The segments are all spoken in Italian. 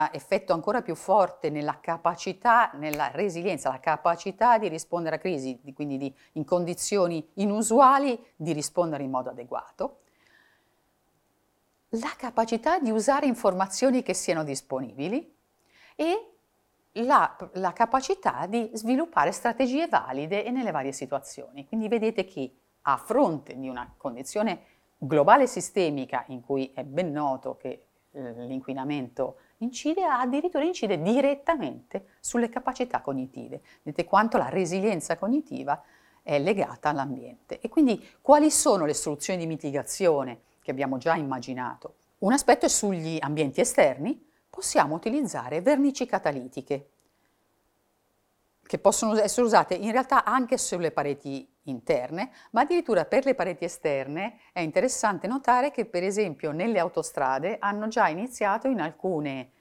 effetto ancora più forte nella capacità, nella resilienza, la capacità di rispondere a crisi, quindi in condizioni inusuali di rispondere in modo adeguato, la capacità di usare informazioni che siano disponibili e la capacità di sviluppare strategie valide e nelle varie situazioni. Quindi vedete che a fronte di una condizione globale sistemica in cui è ben noto che l'inquinamento addirittura incide direttamente sulle capacità cognitive. Vedete quanto la resilienza cognitiva è legata all'ambiente. E quindi quali sono le soluzioni di mitigazione che abbiamo già immaginato? Un aspetto è sugli ambienti esterni. Possiamo utilizzare vernici catalitiche, che possono essere usate in realtà anche sulle pareti interne, ma addirittura per le pareti esterne è interessante notare che per esempio nelle autostrade hanno già iniziato in alcune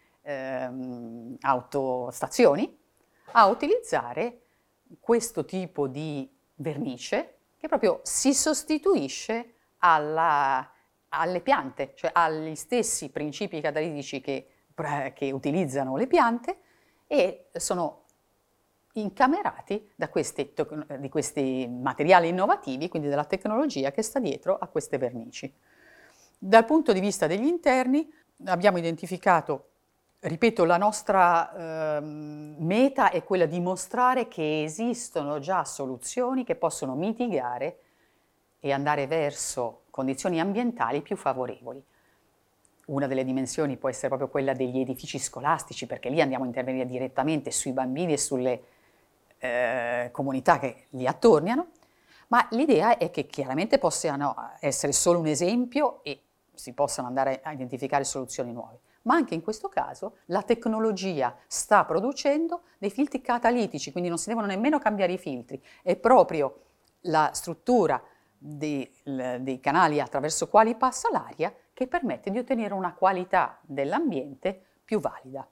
autostazioni a utilizzare questo tipo di vernice che proprio si sostituisce alle piante, cioè agli stessi principi catalitici che utilizzano le piante e sono incamerati di questi materiali innovativi, quindi della tecnologia che sta dietro a queste vernici. Dal punto di vista degli interni abbiamo identificato, ripeto, la nostra meta è quella di mostrare che esistono già soluzioni che possono mitigare e andare verso condizioni ambientali più favorevoli. Una delle dimensioni può essere proprio quella degli edifici scolastici, perché lì andiamo a intervenire direttamente sui bambini e sulle comunità che li attorniano, ma l'idea è che chiaramente possano essere solo un esempio e si possano andare a identificare soluzioni nuove. Ma anche in questo caso la tecnologia sta producendo dei filtri catalitici, quindi non si devono nemmeno cambiare i filtri, è proprio la struttura dei canali attraverso quali passa l'aria che permette di ottenere una qualità dell'ambiente più valida.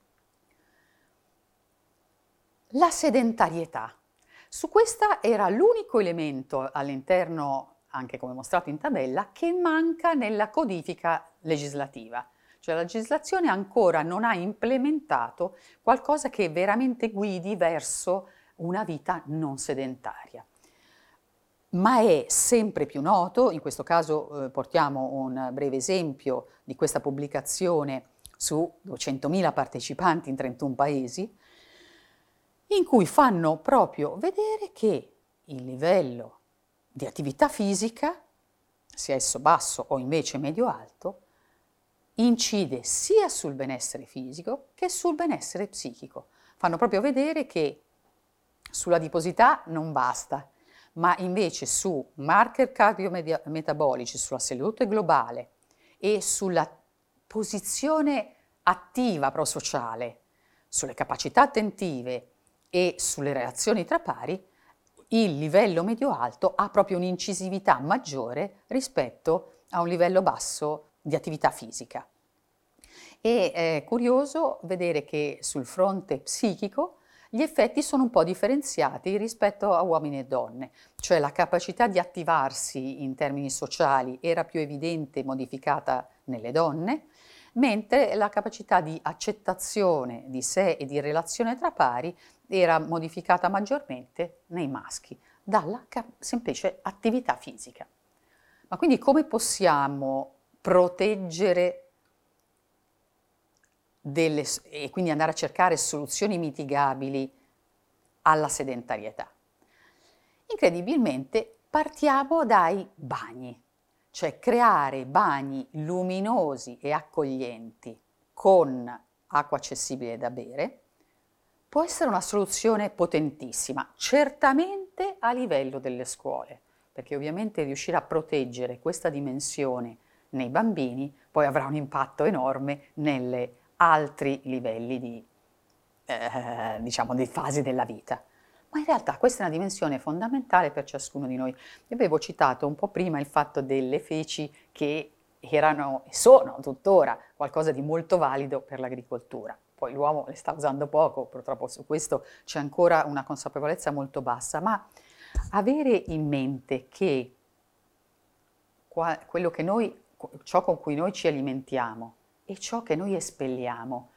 La sedentarietà. Su questa era l'unico elemento all'interno, anche come mostrato in tabella, che manca nella codifica legislativa. Cioè la legislazione ancora non ha implementato qualcosa che veramente guidi verso una vita non sedentaria. Ma è sempre più noto, in questo caso portiamo un breve esempio di questa pubblicazione su 200.000 partecipanti in 31 paesi, in cui fanno proprio vedere che il livello di attività fisica, sia esso basso o invece medio-alto, incide sia sul benessere fisico che sul benessere psichico. Fanno proprio vedere che sull'adiposità non basta, ma invece su marker cardiometabolici, sulla salute globale e sulla posizione attiva prosociale, sulle capacità attentive e sulle reazioni tra pari, il livello medio-alto ha proprio un'incisività maggiore rispetto a un livello basso di attività fisica. E è curioso vedere che sul fronte psichico gli effetti sono un po' differenziati rispetto a uomini e donne, cioè la capacità di attivarsi in termini sociali era più evidente e modificata nelle donne, mentre la capacità di accettazione di sé e di relazione tra pari era modificata maggiormente nei maschi dalla semplice attività fisica. Ma quindi come possiamo proteggere e quindi andare a cercare soluzioni mitigabili alla sedentarietà? Incredibilmente partiamo dai bagni, cioè creare bagni luminosi e accoglienti con acqua accessibile da bere può essere una soluzione potentissima, certamente a livello delle scuole, perché ovviamente riuscire a proteggere questa dimensione nei bambini poi avrà un impatto enorme negli altri livelli di fasi della vita. Ma in realtà questa è una dimensione fondamentale per ciascuno di noi. Io avevo citato un po' prima il fatto delle feci che erano e sono tuttora qualcosa di molto valido per l'agricoltura. Poi l'uomo le sta usando poco, purtroppo su questo c'è ancora una consapevolezza molto bassa, ma avere in mente che ciò con cui noi ci alimentiamo e ciò che noi espelliamo